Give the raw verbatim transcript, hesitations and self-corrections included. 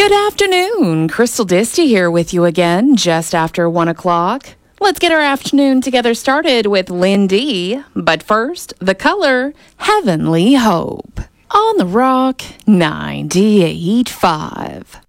Good afternoon. Crystal Disty here with you again just after one o'clock. Let's get our afternoon together started with Lindy. But first, the color Heavenly Hope on the Rock ninety-eight point five.